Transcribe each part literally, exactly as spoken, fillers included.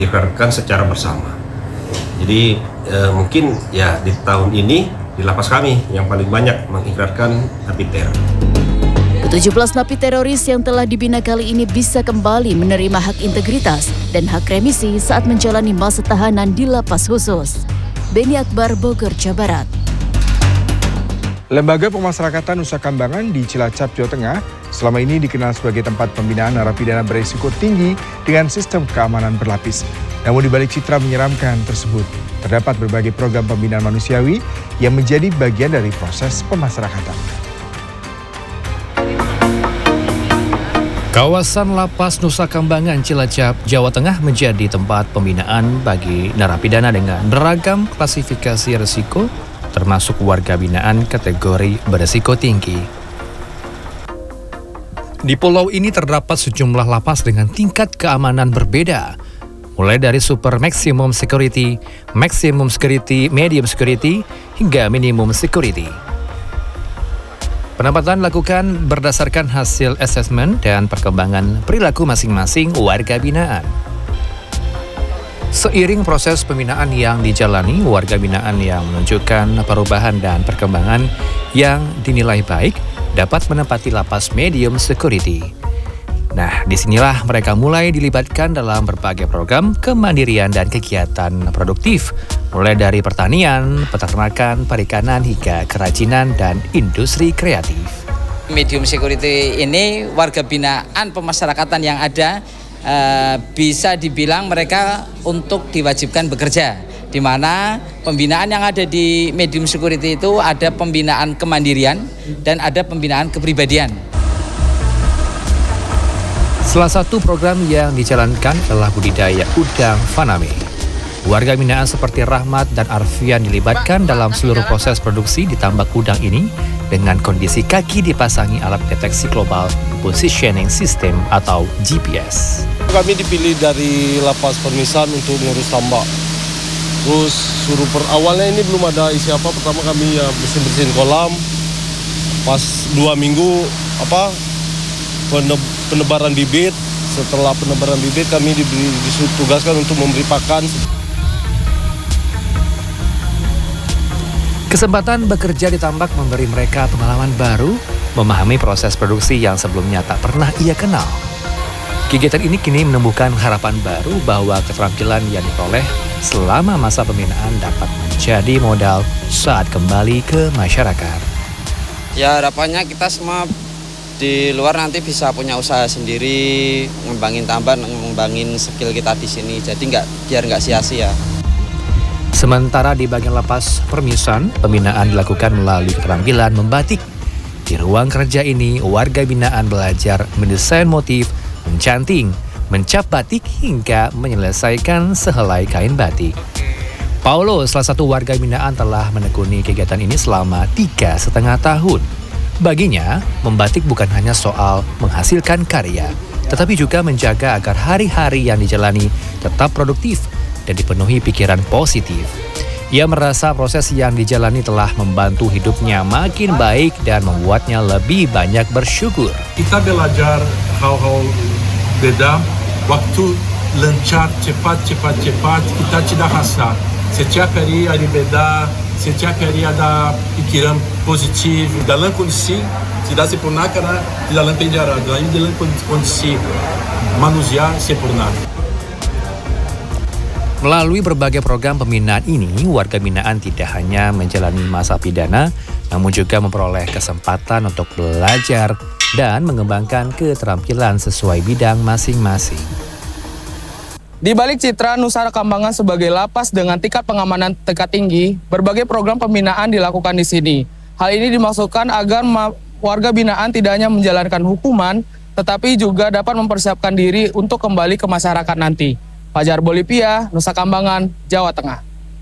dikerjakan secara bersama. Jadi eh, mungkin ya di tahun ini di lapas kami yang paling banyak mengikrarkan napiter. tujuh belas napi teroris yang telah dibina kali ini bisa kembali menerima hak integritas dan hak remisi saat menjalani masa tahanan di lapas khusus. Beni Akbar, Bogor, Jawa Barat. Lembaga Pemasyarakatan Nusa Kambangan di Cilacap, Jawa Tengah selama ini dikenal sebagai tempat pembinaan narapidana berisiko tinggi dengan sistem keamanan berlapis. Namun di balik citra menyeramkan tersebut, terdapat berbagai program pembinaan manusiawi yang menjadi bagian dari proses pemasyarakatan. Kawasan Lapas Nusa Kambangan, Cilacap, Jawa Tengah menjadi tempat pembinaan bagi narapidana dengan beragam klasifikasi risiko, termasuk warga binaan kategori berisiko tinggi. Di pulau ini terdapat sejumlah lapas dengan tingkat keamanan berbeda, mulai dari super maximum security, maximum security, medium security, hingga minimum security. Penempatan dilakukan berdasarkan hasil asesmen dan perkembangan perilaku masing-masing warga binaan. Seiring proses pembinaan yang dijalani, warga binaan yang menunjukkan perubahan dan perkembangan yang dinilai baik dapat menempati lapas medium security. Nah, disinilah mereka mulai dilibatkan dalam berbagai program kemandirian dan kegiatan produktif, mulai dari pertanian, peternakan, perikanan, hingga kerajinan dan industri kreatif. Medium security ini warga binaan pemasyarakatan yang ada Uh, bisa dibilang mereka untuk diwajibkan bekerja, di mana pembinaan yang ada di medium security itu ada pembinaan kemandirian dan ada pembinaan kepribadian. Salah satu program yang dijalankan adalah budidaya udang faname. Warga binaan seperti Rahmat dan Arfian dilibatkan dalam seluruh proses produksi di tambak udang ini dengan kondisi kaki dipasangi alat deteksi global positioning system atau G P S. Kami dipilih dari lapas Permisan untuk ngurus tambak. Terus suruh per awalnya ini belum ada isi apa. Pertama kami ya bersihin-bersihin kolam. Pas dua minggu apa penebaran bibit. Setelah penebaran bibit kami diberi ditugaskan untuk memberi pakan. Kesempatan bekerja di tambak memberi mereka pengalaman baru, memahami proses produksi yang sebelumnya tak pernah ia kenal. Kegiatan ini kini menumbuhkan harapan baru bahwa keterampilan yang diperoleh selama masa pembinaan dapat menjadi modal saat kembali ke masyarakat. Ya harapannya kita semua di luar nanti bisa punya usaha sendiri, ngembangin tambak, ngembangin skill kita di sini. Jadi nggak biar nggak sia-sia. Sementara di bagian lapas Permisan, pembinaan dilakukan melalui keterampilan membatik. Di ruang kerja ini, warga binaan belajar mendesain motif, mencanting, mencap batik hingga menyelesaikan sehelai kain batik. Paulo, salah satu warga binaan, telah menekuni kegiatan ini selama tiga setengah tahun. Baginya, membatik bukan hanya soal menghasilkan karya, tetapi juga menjaga agar hari-hari yang dijalani tetap produktif dan dipenuhi pikiran positif. Ia merasa proses yang dijalani telah membantu hidupnya makin baik dan membuatnya lebih banyak bersyukur. Kita belajar hal-hal beda, waktu lancar, cepat, cepat, cepat, kita tidak rasa. Setiap hari ada beda, setiap hari ada pikiran positif. Dalam kondisi tidak sempurna karena di dalam penjara, dalam kondisi manusia sempurna. Melalui berbagai program pembinaan ini, warga binaan tidak hanya menjalani masa pidana, namun juga memperoleh kesempatan untuk belajar dan mengembangkan keterampilan sesuai bidang masing-masing. Di balik citra Nusa Kambangan sebagai lapas dengan tingkat pengamanan tingkat tinggi, berbagai program pembinaan dilakukan di sini. Hal ini dimaksudkan agar warga binaan tidak hanya menjalankan hukuman, tetapi juga dapat mempersiapkan diri untuk kembali ke masyarakat nanti. Fajar Bolivia, Nusa Kambangan, Jawa Tengah.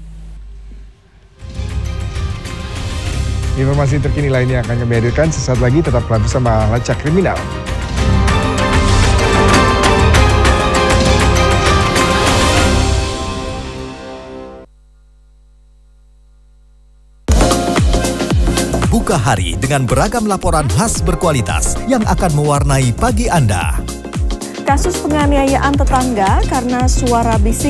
Informasi terkini lainnya akan kami hadirkan sesaat lagi, tetap bersama Lacak Kriminal. Buka hari dengan beragam laporan khas berkualitas yang akan mewarnai pagi Anda. Kasus penganiayaan tetangga karena suara bising